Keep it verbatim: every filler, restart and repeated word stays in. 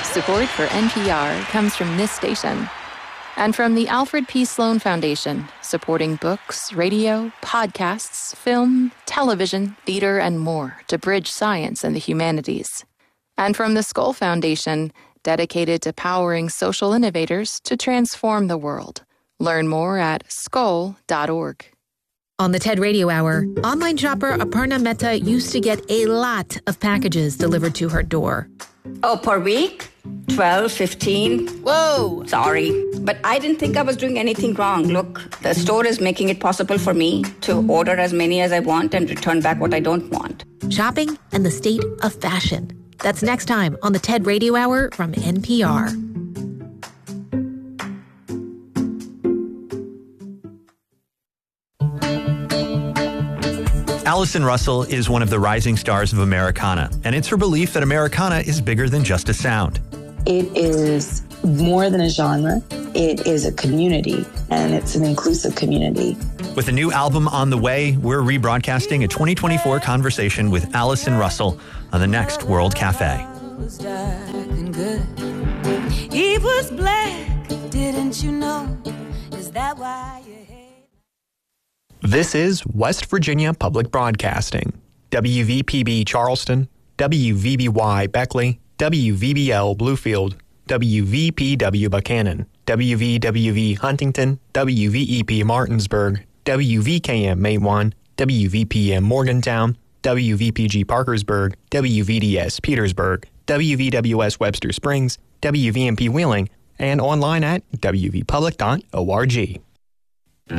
Support for N P R comes from this station and from the Alfred P. Sloan Foundation, supporting books, radio, podcasts, film, television, theater, and more to bridge science and the humanities. And from the Skoll Foundation, dedicated to powering social innovators to transform the world. Learn more at skoll dot org. On the TED Radio Hour, online shopper Aparna Mehta used to get a lot of packages delivered to her door. Oh, per week? twelve, fifteen? Whoa! Sorry, but I didn't think I was doing anything wrong. Look, the store is making it possible for me to order as many as I want and return back what I don't want. Shopping and the state of fashion. That's next time on the TED Radio Hour from N P R. Allison Russell is one of the rising stars of Americana, and it's her belief that Americana is bigger than just a sound. It is more than a genre. It is a community, and it's an inclusive community. With a new album on the way, we're rebroadcasting a twenty twenty-four conversation with Allison Russell on the next World Cafe. It was black, didn't you know? Is that why you hate? This is West Virginia Public Broadcasting, W V P B Charleston, W V B Y Beckley, W V B L Bluefield, W V P W Buchanan, W V W V Huntington, W V E P Martinsburg, W V K M Matewan, W V P M Morgantown, W V P G Parkersburg, W V D S Petersburg, W V W S Webster Springs, W V M P Wheeling, and online at w v public dot org.